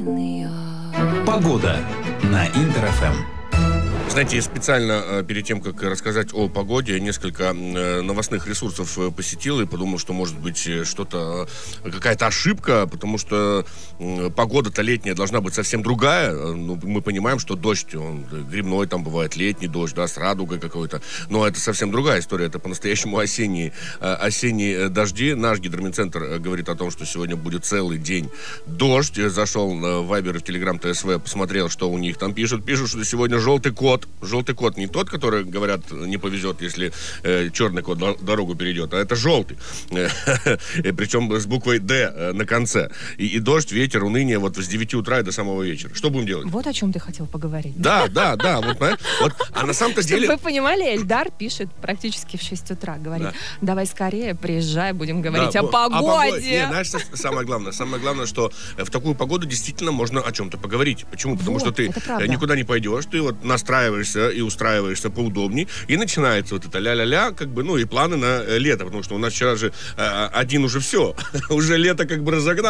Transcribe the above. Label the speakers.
Speaker 1: Погода на Интер-ФМ.
Speaker 2: Знаете, я специально перед тем, как рассказать о погоде, несколько новостных ресурсов посетил и подумал, что может быть что-то, какая-то ошибка, потому что погода-то летняя должна быть совсем другая. Ну, мы понимаем, что дождь, он грибной, там бывает летний дождь, да, с радугой какой-то, но это совсем другая история, это по-настоящему осенние дожди. Наш гидрометцентр говорит о том, что сегодня будет целый день дождь. Я зашел в Вайбер и в Телеграм ТСВ, посмотрел, что у них там пишут, что сегодня желтый код. Желтый код не тот, который, говорят, не повезет, если черный код дорогу перейдет, а это желтый. Причем с буквой «Д» на конце. И дождь, ветер, уныние вот с 9 утра и до самого вечера. Что будем делать?
Speaker 3: Вот о чем ты хотел поговорить.
Speaker 2: Да. Вот, а на самом-то деле...
Speaker 3: Чтобы вы понимали, Эльдар пишет практически в 6 утра. Говорит, давай скорее, приезжай, будем говорить о погоде.
Speaker 2: Нет, знаешь, самое главное, что в такую погоду действительно можно о чем-то поговорить. Почему? Потому что ты никуда не пойдешь, ты вот настраиваешься и устраиваешься поудобнее, и начинается вот это ля-ля-ля, как бы, ну, и планы на лето, потому что у нас вчера же один уже все, уже лето как бы разогнал.